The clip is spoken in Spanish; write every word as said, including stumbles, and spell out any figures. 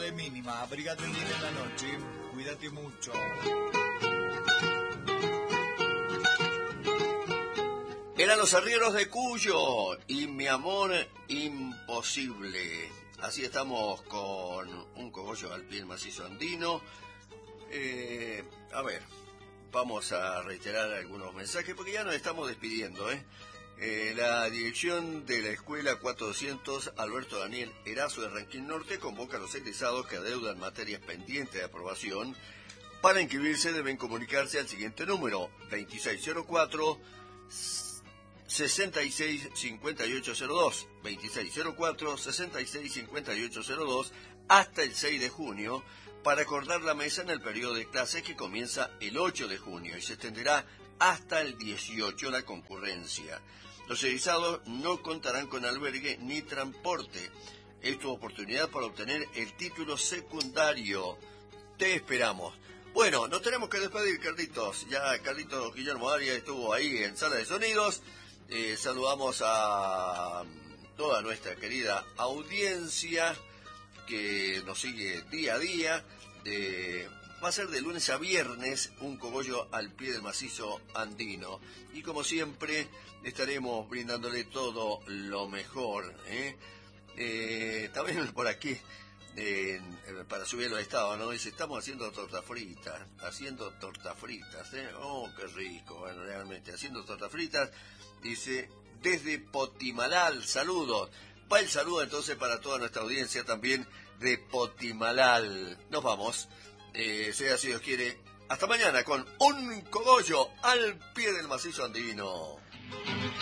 de mínima, abrigate bien en la noche, cuídate mucho. Eran los arrieros de Cuyo y mi amor imposible. Así estamos con un cogollo al pie del macizo andino. Eh, a ver, vamos a reiterar algunos mensajes porque ya nos estamos despidiendo, ¿eh? Eh, la dirección de la escuela cuatro doscientos Alberto Daniel Erazo de Ranquín Norte convoca a los egresados que adeudan materias pendientes de aprobación. Para inscribirse deben comunicarse al siguiente número: veintiséis cero cuatro, sesenta y seis cincuenta y ocho cero dos, veintiséis cero cuatro, sesenta y seis cincuenta y ocho cero dos, hasta el seis de junio, para acordar la mesa en el periodo de clases que comienza el ocho de junio y se extenderá hasta el dieciocho la concurrencia. Los egresados no contarán con albergue ni transporte. Es tu oportunidad para obtener el título secundario. Te esperamos. Bueno, nos tenemos que despedir, Carlitos. Ya Carlitos Guillermo Arias estuvo ahí en Sala de Sonidos. Eh, saludamos a toda nuestra querida audiencia que nos sigue día a día. De, va a ser de lunes a viernes un cogollo al pie del macizo andino. Y como siempre estaremos brindándole todo lo mejor. ¿eh? Eh, también por aquí, eh, para subir los estados, ¿no? Dice, estamos haciendo tortas fritas, haciendo tortas fritas. ¿eh? Oh, qué rico, bueno, realmente, haciendo tortas fritas. Dice, desde Potimalal, saludos. Va el saludo entonces para toda nuestra audiencia también de Potimalal. Nos vamos, eh, sea si Dios quiere, hasta mañana con un cogollo al pie del macizo andino.